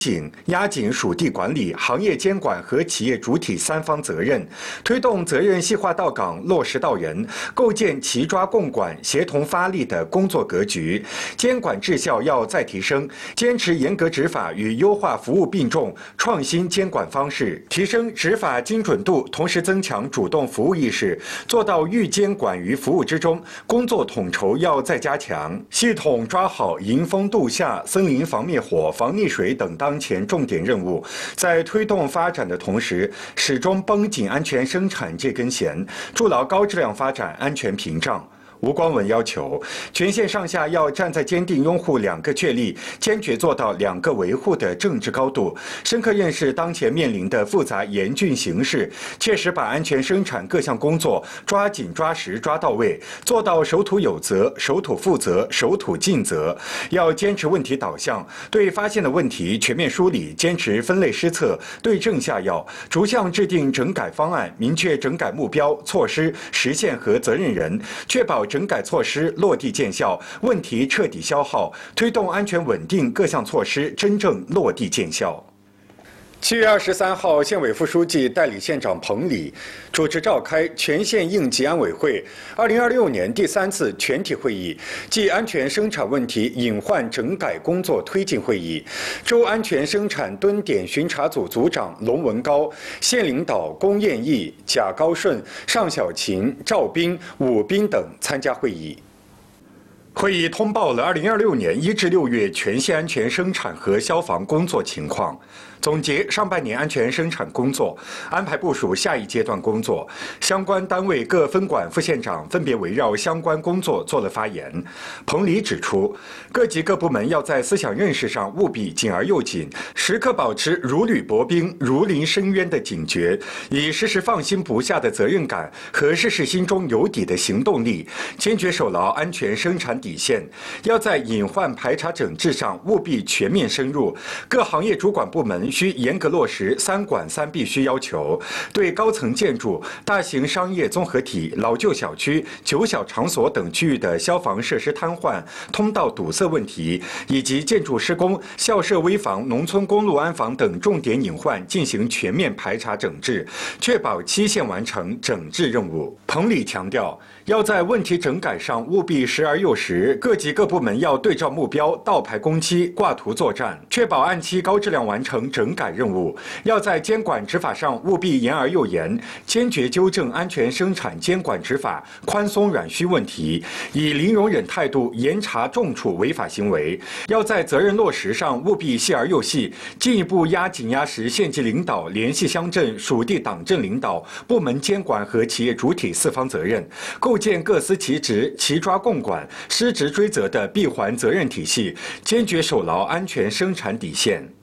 压紧属地管理、行业监管和企业主体三方责任，推动责任细化到岗、落实到人，构建齐抓共管、协同发力的工作格局。监管质效要再提升，坚持严格执法与优化服务并重，创新监管方式，提升执法精准度，同时增强主动服务意识，做到预监管于服务之中。工作统筹要再加强，系统抓好迎风度夏、森林防灭火、防溺水等当前重点任务，在推动发展的同时，始终绷紧安全生产这根弦，筑牢高质量发展安全屏障。吴光文要求，全线上下要站在坚定拥护两个确立、坚决做到两个维护的政治高度，深刻认识当前面临的复杂严峻形势，切实把安全生产各项工作抓紧抓实抓到位，做到守土有责、守土负责、守土尽责。要坚持问题导向，对发现的问题全面梳理，坚持分类施策、对症下药，逐项制定整改方案，明确整改目标、措施、实现和责任人，确保整改措施落地见效，问题彻底消耗，推动安全稳定各项措施真正落地见效。7月23号，县委副书记、代理县长彭礼主持召开全县应急安委会2026年第3次全体会议暨安全生产问题隐患整改工作推进会议。州安全生产蹲点巡查组组长龙文高、县领导龚彦义、贾高顺、尚小琴、赵斌、武斌等参加会议。会议通报了2026年1至6月全县安全生产和消防工作情况，总结上半年安全生产工作，安排部署下一阶段工作。相关单位各分管副县长分别围绕相关工作做了发言。彭礼指出，各级各部门要在思想认识上务必紧而又紧，时刻保持如履薄冰、如临深渊的警觉，以时时放心不下的责任感和事事心中有底的行动力，坚决守牢安全生产底线。要在隐患排查整治上务必全面深入，各行业主管部门需严格落实3管3必须要求，对高层建筑、大型商业综合体、老旧小区、酒小场所等区域的消防设施瘫痪、通道堵塞问题，以及建筑施工、校舍危房、农村公路安防等重点隐患进行全面排查整治，确保期限完成整治任务。彭礼强调，要在问题整改上务必时而又时，各级各部门要对照目标，倒排工期，挂图作战，确保按期高质量完成整改任务。要在监管执法上务必严而又严，坚决纠正安全生产监管执法宽松软虚问题，以零容忍态度严查重处违法行为。要在责任落实上务必细而又细，进一步压紧压实县级领导联系乡镇、属地党政领导、部门监管和企业主体4方责任，构建各司其职、齐抓共管、失职追责的闭环责任体系，坚决守牢安全生产底线。